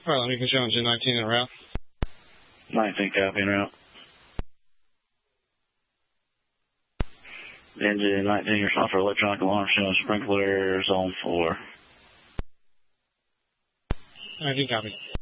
All right, let me put you on engine 19 en route. 19 copy en route. Engine 19, your software electronic alarm showing sprinkler zone 4. 19 copy.